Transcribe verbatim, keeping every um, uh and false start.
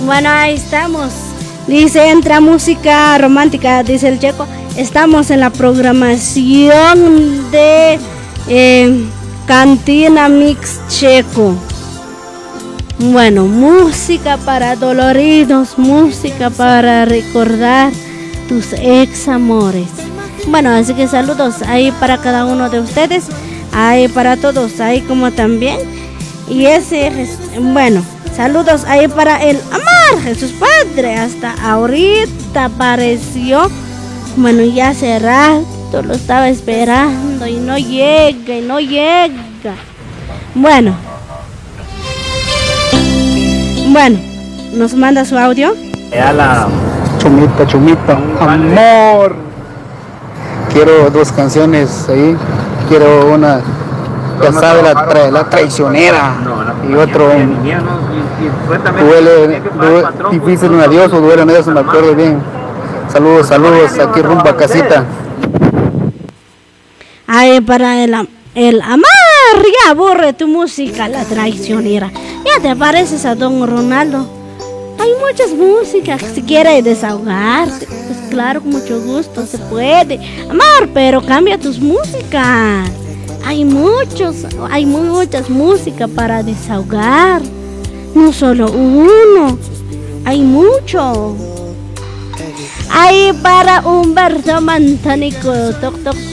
Bueno, ahí estamos. Dice, entra música romántica, dice el Checo. Estamos en la programación de eh, Cantina Mix Checo. Bueno, música para doloridos, música para recordar tus ex amores. Bueno, así que saludos ahí para cada uno de ustedes, ahí para todos, ahí como también. Y ese, bueno, saludos ahí para el amor, Jesús Padre, hasta ahorita apareció. Bueno, ya hace rato lo estaba esperando y no llega, y no llega. Bueno, bueno, nos manda su audio. Ya la chumita, chumita, amor. Quiero dos canciones ahí. Quiero una, ya sabe, la, tra la traicionera. Y otro, duele, duele, difícil un adiós o duele un adiós, no me acuerdo bien. Saludos, saludos, aquí rumbo a casita. Ay, para el, el amor, ya aburre tu música, la traicionera. Ya te pareces a Don Ronaldo. Hay muchas músicas, si quiere desahogarse, pues claro, con mucho gusto se puede. Amor, pero cambia tus músicas. Hay muchos, hay muchas músicas para desahogar. No solo uno, hay mucho. Ahí para Humberto Mantánico, toc toc